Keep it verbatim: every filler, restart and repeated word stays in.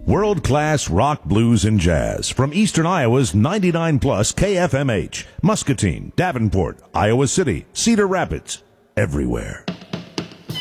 World-class rock, blues, and jazz from Eastern Iowa's ninety-nine plus K F M H, Muscatine, Davenport, Iowa City, Cedar Rapids, everywhere.